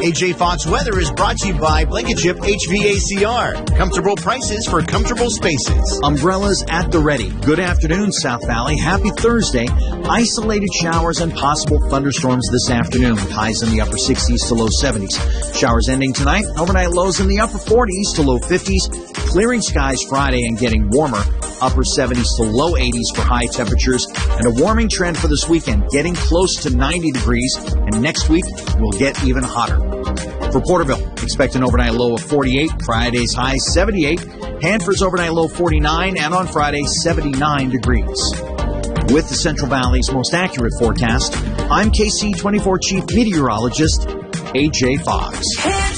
AJ Fox weather is brought to you by Blankenship HVACR. Comfortable prices for comfortable spaces. Umbrellas at the ready. Good afternoon, South Valley. Happy Thursday. Isolated showers and possible thunderstorms this afternoon with highs in the upper 60s to low 70s. Showers ending tonight. Overnight lows in the upper 40s to low 50s. Clearing skies Friday and getting warmer. Upper 70s to low 80s for high temperatures. And a warming trend for this weekend, getting close to 90 degrees. And next week will get even hotter. For Porterville, expect an overnight low of 48. Friday's high 78. Hanford's overnight low 49. And on Friday, 79 degrees. With the Central Valley's most accurate forecast, I'm KC24 Chief Meteorologist AJ Fox.